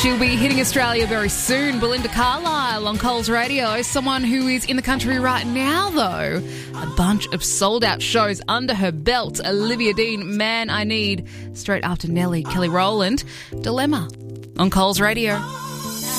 She'll be hitting Australia very soon. Belinda Carlisle on Coles Radio. Someone who is in the country right now, though. A bunch of sold-out shows under her belt. Olivia Dean, Man I Need. Straight after Nelly, Kelly Rowland. Dilemma on Coles Radio.